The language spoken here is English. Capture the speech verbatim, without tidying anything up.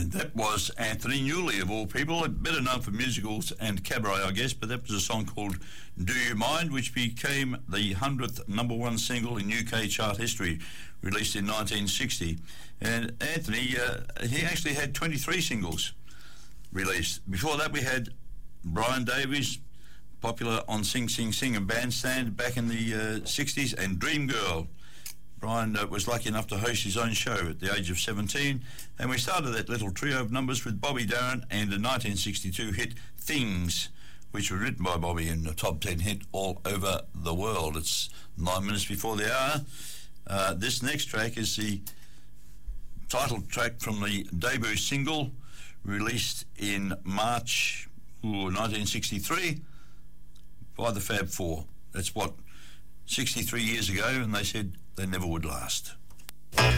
And that was Anthony Newley, of all people, better known for musicals and cabaret, I guess, but that was a song called Do You Mind, which became the hundredth number one single in U K chart history, released in nineteen sixty. And Anthony, uh, he actually had twenty-three singles released. Before that, we had Brian Davies, popular on Sing Sing Sing and Bandstand back in the uh, sixties, and Dream Girl. Brian uh, was lucky enough to host his own show at the age of seventeen, and we started that little trio of numbers with Bobby Darin and a nineteen sixty-two hit, Things, which was written by Bobby and a top ten hit all over the world. It's nine minutes before the hour. Uh, this next track is the title track from the debut single released in March ooh, nineteen sixty-three by the Fab Four. That's what, sixty-three years ago, and they said they never would last.